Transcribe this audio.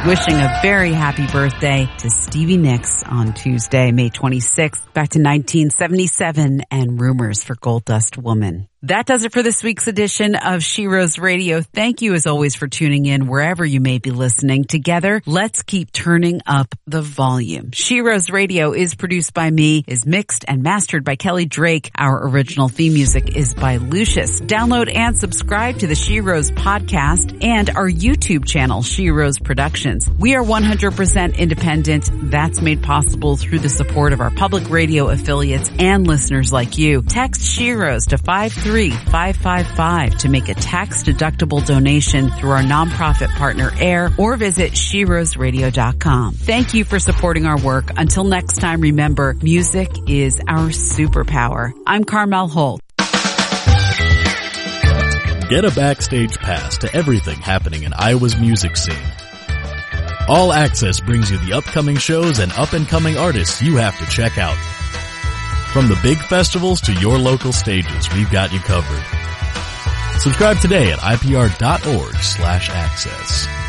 wishing a very happy birthday to Stevie Nicks on Tuesday, May 26th, back to 1977 and Rumors for Gold Dust Woman. That does it for this week's edition of She Rose Radio. Thank you as always for tuning in wherever you may be listening. Together, let's keep turning up the volume. She Rose Radio is produced by me, is mixed and mastered by Kelly Drake. Our original theme music is by Lucius. Download and subscribe to the She Rose podcast and our YouTube channel, She Rose Productions. We are 100% independent. That's made possible through the support of our public radio affiliates and listeners like you. Text She Rose to 53555 to make a tax-deductible donation through our nonprofit partner AIR or visit SheRoseRadio.com. Thank you for supporting our work. Until next time, remember, music is our superpower. I'm Carmel Holt. Get a backstage pass to everything happening in Iowa's music scene. All Access brings you the upcoming shows and up-and-coming artists you have to check out. From the big festivals to your local stages, we've got you covered. Subscribe today at IPR.org/access.